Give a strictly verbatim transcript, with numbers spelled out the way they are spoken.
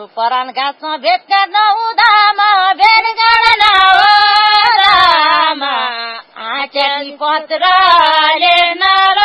परान घाँसमा भेट गर्न हुँदामा भेट गर्न हुँदामा आँचेली पत्रले नर